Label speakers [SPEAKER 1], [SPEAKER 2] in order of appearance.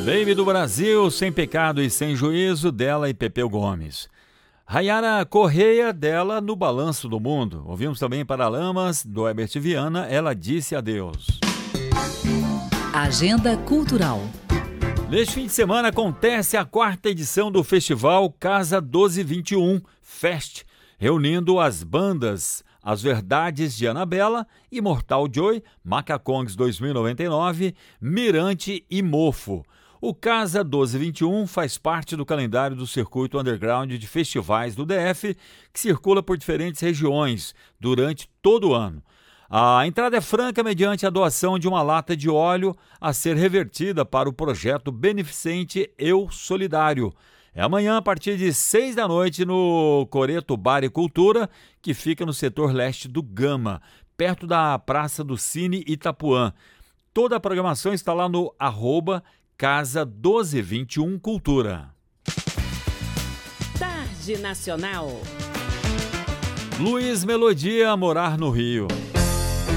[SPEAKER 1] Baby do Brasil, Sem Pecado e Sem Juízo, dela e Pepeu Gomes. Rayara Correia, dela, No Balanço do Mundo. Ouvimos também Paralamas, do Herbert Viana, Ela Disse Adeus.
[SPEAKER 2] Agenda Cultural.
[SPEAKER 1] Neste fim de semana acontece a 4ª edição do festival Casa 1221 Fest, reunindo as bandas As Verdades de Anabela, Immortal Joy, Macacongs 2099, Mirante e Mofo. O Casa 1221 faz parte do calendário do circuito underground de festivais do DF, que circula por diferentes regiões durante todo o ano. A entrada é franca mediante a doação de uma lata de óleo a ser revertida para o projeto beneficente Eu Solidário. É amanhã a partir de 6 da noite no Coreto Bar e Cultura, que fica no setor leste do Gama, perto da Praça do Cine Itapuã. Toda a programação está lá no @Casa 1221 Cultura.
[SPEAKER 3] Tarde Nacional.
[SPEAKER 1] Luiz Melodia, Morar no Rio.